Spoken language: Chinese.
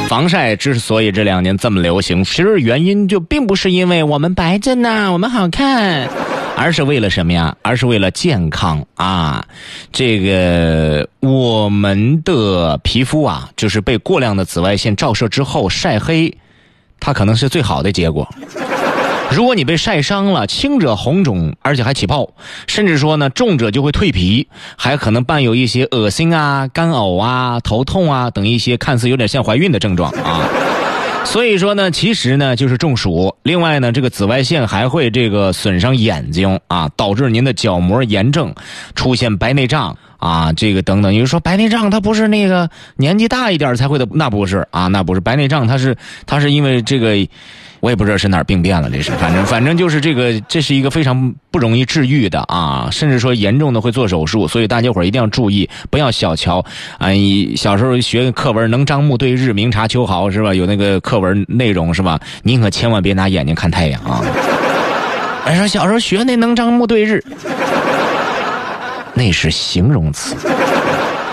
防晒之所以这2年这么流行，其实原因就并不是因为我们白着呢，我们好看，而是为了什么呀？而是为了健康啊！这个我们的皮肤啊，就是被过量的紫外线照射之后晒黑，它可能是最好的结果。如果你被晒伤了，轻者红肿，而且还起泡，甚至说呢，重者就会蜕皮，还可能伴有一些恶心啊、干呕啊、头痛啊等一些看似有点像怀孕的症状啊。所以说呢，其实呢就是中暑。另外呢，这个紫外线还会这个损伤眼睛啊，导致您的角膜炎症，出现白内障啊，这个等等。有人说白内障它不是那个年纪大一点才会的，那不是啊，那不是白内障，它是因为这个。我也不知道是哪儿病变了，这是反正就是这是一个非常不容易治愈的啊，甚至说严重的会做手术，所以大家伙儿一定要注意，不要小瞧啊！小时候学课文能张目对日，明察秋毫是吧？有那个课文内容是吧？您可千万别拿眼睛看太阳啊！哎，说小时候学那能张目对日，那是形容词。